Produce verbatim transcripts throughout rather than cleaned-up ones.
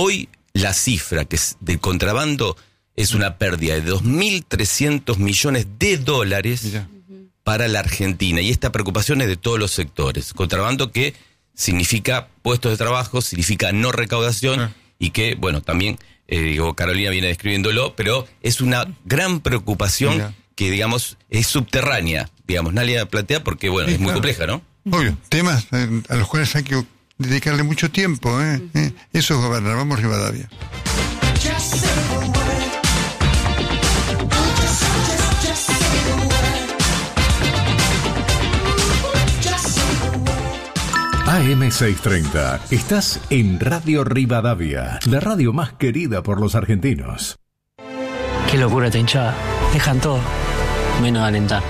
Hoy la cifra que es del contrabando es una pérdida de dos mil trescientos millones de dólares Mira. para la Argentina. Y esta preocupación es de todos los sectores. Contrabando que significa puestos de trabajo, significa no recaudación ah. y que, bueno, también, eh, digo, Carolina viene describiéndolo, pero es una gran preocupación Mira. que, digamos, es subterránea. Digamos, nadie la plantea porque, bueno, sí, es muy claro. compleja, ¿no? Obvio, temas eh, a los cuales hay que dedicarle mucho tiempo, ¿eh? ¿eh? Eso es gobernar. Vamos, Rivadavia. A M seiscientos treinta, estás en Radio Rivadavia, la radio más querida por los argentinos. Qué locura esta hinchada, dejan todo, menos alentar.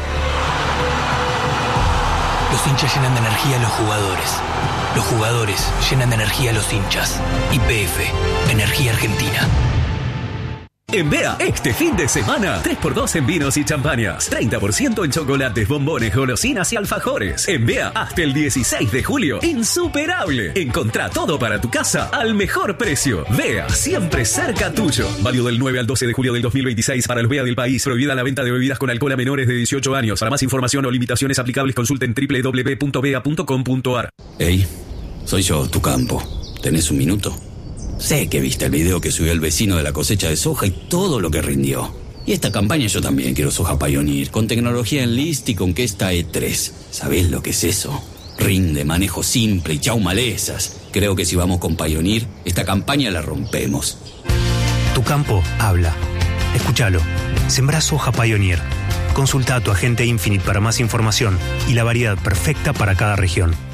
Los hinchas llenan de energía a los jugadores, los jugadores llenan de energía a los hinchas. Y P F, Energía Argentina. En B E A, este fin de semana, tres por dos en vinos y champañas, treinta por ciento en chocolates, bombones, golosinas y alfajores. En B E A, hasta el dieciséis de julio, insuperable. Encontrá todo para tu casa al mejor precio. B E A, siempre cerca tuyo. Válido del nueve al doce de julio del dos mil veintiséis para los B E A del país. Prohibida la venta de bebidas con alcohol a menores de dieciocho años. Para más información o limitaciones aplicables, consulten doble u doble u doble u punto bea punto com punto a r. Hey, soy yo, tu campo. ¿Tenés un minuto? Sé que viste el video que subió el vecino de la cosecha de soja y todo lo que rindió. Y esta campaña yo también quiero soja Pioneer, con tecnología Enlist y con Kesta E tres. ¿Sabés lo que es eso? Rinde, manejo simple y chau malezas. Creo que si vamos con Pioneer, esta campaña la rompemos. Tu campo habla. Escúchalo. Sembrá soja Pioneer. Consulta a tu agente Infinite para más información y la variedad perfecta para cada región.